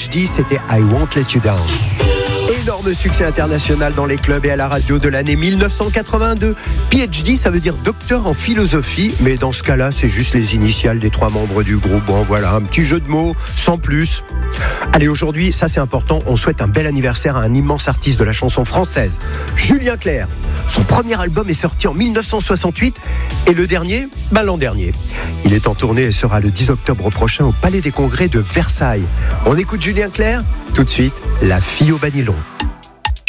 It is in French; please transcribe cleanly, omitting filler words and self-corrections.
PhD, c'était I Won't Let You Down. Énorme succès international dans les clubs et à la radio de l'année 1982. PhD, ça veut dire docteur en philosophie, mais dans ce cas-là, c'est juste les initiales des 3 membres du groupe. Bon, voilà, un petit jeu de mots, sans plus. Allez, aujourd'hui, ça c'est important, on souhaite un bel anniversaire à un immense artiste de la chanson française, Julien Clerc. Son premier album est sorti en 1968 et le dernier, l'an dernier. Il est en tournée et sera le 10 octobre prochain au Palais des Congrès de Versailles. On écoute Julien Clerc, tout de suite, La fille au banilon.